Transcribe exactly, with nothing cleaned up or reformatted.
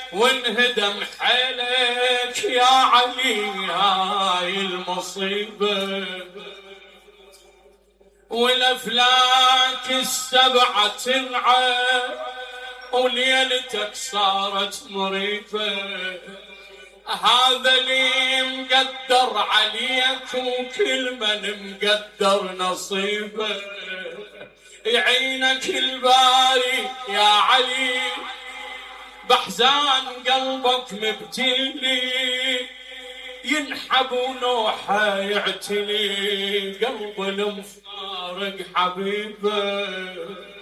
وانهدم حيلك يا علي هاي المصيبة، والأفلاك السبعة تنعى وليلتك صارت مريبة. هذا اللي مقدر عليك وكل من مقدر نصيبه، يعينك الباري يا علي بحزان قلبك مبتلي، ينحب ونوحه يعتلي قلب المفارق حبيبه.